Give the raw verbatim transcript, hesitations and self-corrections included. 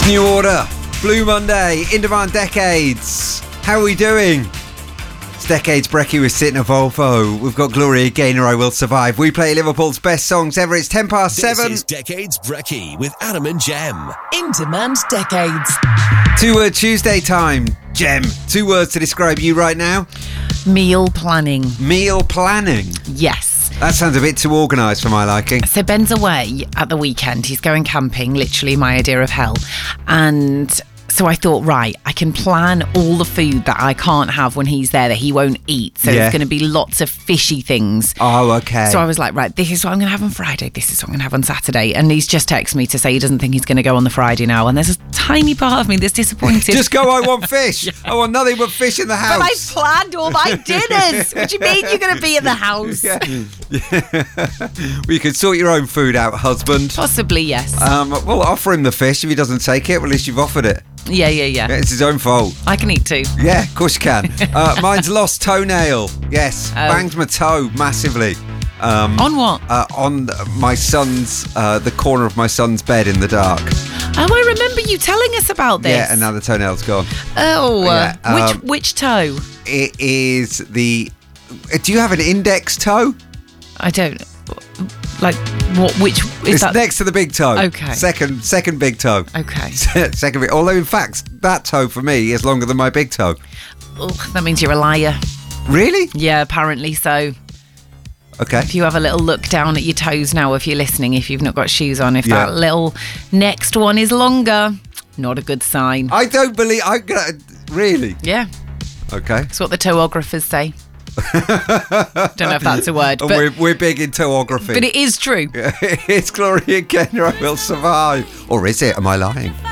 New Order, Blue Monday, In Demand Decades. How are we doing? It's Decades Brekkie with Sit in a Volvo. We've got Gloria Gaynor, I Will Survive. We play Liverpool's best songs ever. It's ten past seven. This is Decades Brekkie with Adam and Jem. In Demand Decades. Two-word Tuesday time. Jem, two words to describe you right now. Meal planning. Meal planning. Yes. That sounds a bit too organised for my liking. So Ben's away at the weekend. He's going camping, literally my idea of hell. And so I thought, right, I can plan all the food that I can't have when he's there, that he won't eat. So Yeah. there's going to be lots of fishy things. Oh, okay. So I was like, right, this is what I'm going to have on Friday. This is what I'm going to have on Saturday. And he's just texted me to say he doesn't think he's going to go on the Friday now. And there's a tiny part of me that's disappointed. Just go, I want fish. Yeah. I want nothing but fish in the house. But I planned all my dinners. What do you mean you're going to be in the house? Yeah. Yeah. Well, you can sort your own food out, husband. Possibly, yes. Um, well, offer him the fish. If he doesn't take it, well, at least you've offered it. Yeah, yeah, yeah. Yeah, it's his own fault. I can eat too. Yeah, of course you can. Uh, mine's lost toenail. Yes, Oh. banged my toe massively. Um, On what? Uh, on my son's, uh, the corner of my son's bed in the dark. Oh, I remember you telling us about this. Yeah, and now the toenail's gone. Oh, Yeah, uh, which um, which toe? It is the... uh, Do you have an index toe? I don't. Like what? Which is It's that? next to the big toe. Okay. Second, second big toe. Okay. Second big. Although in fact, that toe for me is longer than my big toe. Ugh, that means you're a liar. Really? Yeah, apparently so. Okay. If you have a little look down at your toes now, if you're listening, if you've not got shoes on, if Yeah. that little next one is longer, not a good sign. I don't believe. I really. Yeah, Okay. that's what the toeographers say. Don't know if that's a word, And but, we're we're big in toeography. but it is true. It's Gloria Gaynor, I Will Survive. Or is it? Am I lying?